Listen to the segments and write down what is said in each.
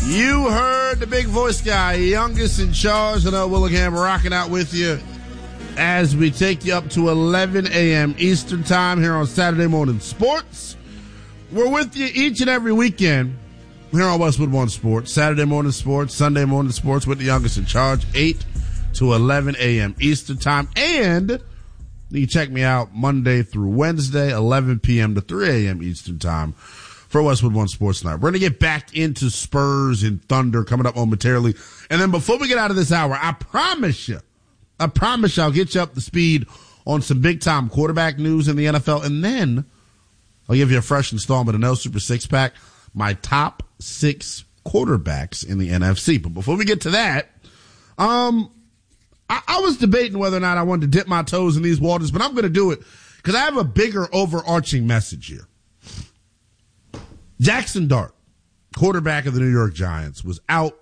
You heard the big voice guy, youngest in charge, and Willingham rocking out with you as we take you up to 11 a.m. Eastern time here on Saturday Morning Sports. We're with you each and every weekend here on Westwood One Sports. Saturday Morning Sports, Sunday Morning Sports with the youngest in charge, 8 to 11 a.m. Eastern time. And you can check me out Monday through Wednesday, 11 p.m. to 3 a.m. Eastern time for Westwood One Sports Tonight. We're going to get back into Spurs and Thunder coming up momentarily. And then before we get out of this hour, I promise you I'll get you up to speed on some big-time quarterback news in the NFL. And then I'll give you a fresh installment of No Super Six Pack, my top 6 quarterbacks in the NFC. But before we get to that, I was debating whether or not I wanted to dip my toes in these waters, but I'm going to do it because I have a bigger overarching message here. Jackson Dart, quarterback of the New York Giants, was out,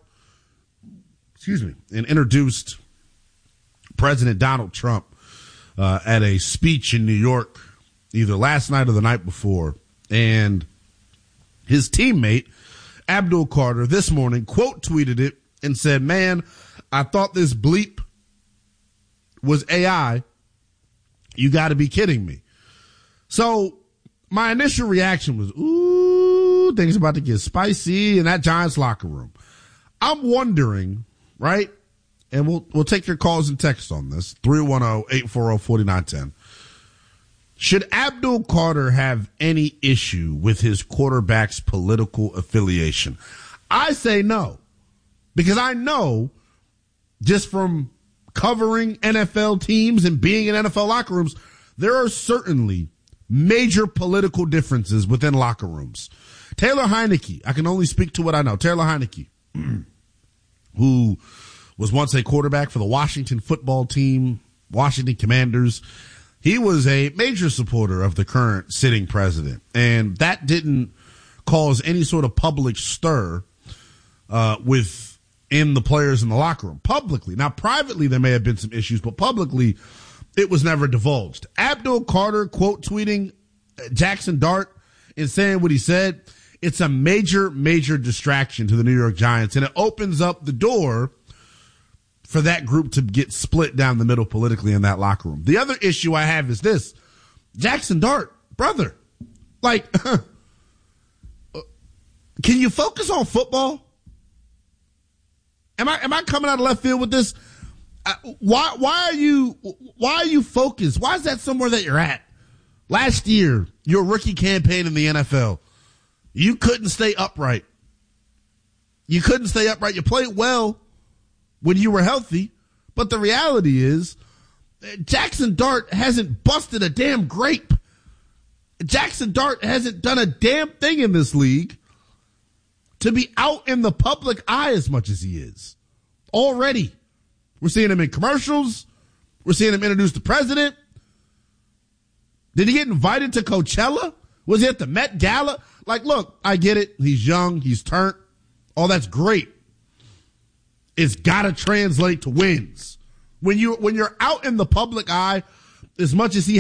and introduced President Donald Trump at a speech in New York either last night or the night before. And his teammate, Abdul Carter, this morning, quote tweeted it and said, "Man, I thought this bleep was AI. You got to be kidding me." So my initial reaction was, ooh, things about to get spicy in that Giants locker room. I'm wondering, right? And we'll take your calls and texts on this, 310-840-4910. Should Abdul Carter have any issue with his quarterback's political affiliation? I say no, because I know just from covering NFL teams and being in NFL locker rooms, there are certainly major political differences within locker rooms. Taylor Heineke, I can only speak to what I know. Taylor Heineke, who was once a quarterback for the Washington football team, Washington Commanders. He was a major supporter of the current sitting president, and that didn't cause any sort of public stir within the players in the locker room publicly. Now, privately, there may have been some issues, but publicly, it was never divulged. Abdul Carter quote tweeting Jackson Dart and saying what he said, it's a major, major distraction to the New York Giants, and it opens up the door for that group to get split down the middle politically in that locker room. The other issue I have is this. Jackson Dart, brother, like, can you focus on football? Am I coming out of left field with this? Why are you focused? Why is that somewhere that you're at? Last year, your rookie campaign in the NFL, you couldn't stay upright. You played well when you were healthy, but the reality is Jackson Dart hasn't busted a damn grape. Jackson Dart hasn't done a damn thing in this league to be out in the public eye as much as he is already. We're seeing him in commercials. We're seeing him introduce the president. Did he get invited to Coachella? Was he at the Met Gala? Like, look, I get it. He's young. He's turnt. All that's great. It's got to translate to wins. When you're out in the public eye, as much as he